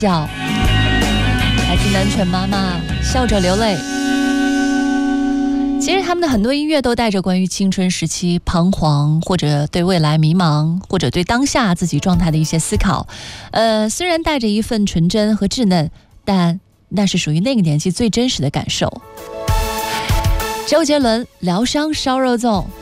叫来自南拳妈妈笑着流泪。其实他们的很多音乐都带着关于青春时期彷徨，或者对未来迷茫，或者对当下自己状态的一些思考。虽然带着一份纯真和稚嫩，但那是属于那个年纪最真实的感受。周杰伦疗伤烧肉粽。